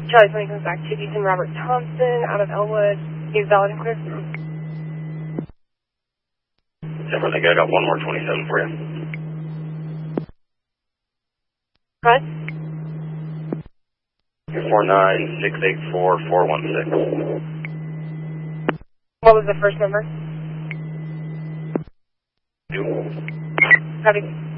Charlie 20 comes back to Ethan Robert Thompson out of Elwood. He's valid and clear. Denver, I think I got one more 27 for you. What? 49684-416. What was the first number? 2. Copy.